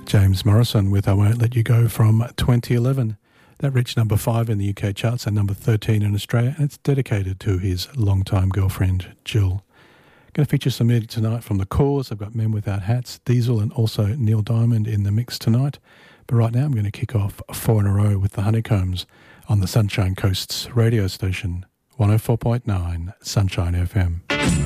James Morrison with I Won't Let You Go from 2011. That reached number 5 in the UK charts and number 13 in Australia, and it's dedicated to his longtime girlfriend, Jill. Going to feature some music tonight from The Cause. I've got Men Without Hats, Diesel and also Neil Diamond in the mix tonight. But right now I'm going to kick off 4 in a row with the Honeycombs on the Sunshine Coast's radio station, 104.9 Sunshine FM.